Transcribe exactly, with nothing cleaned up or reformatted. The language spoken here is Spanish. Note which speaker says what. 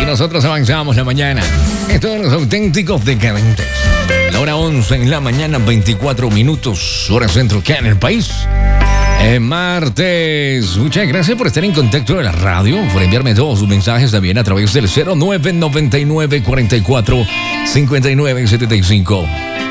Speaker 1: Y nosotros avanzamos la mañana. Esto de los auténticos decadentes. La hora once en la mañana, veinticuatro minutos, hora centro acá en el país. Eh, martes. Muchas gracias por estar en contacto de la radio, por enviarme todos sus mensajes también a través del cero nueve nueve nueve cuatro cuatro cinco nueve siete cinco.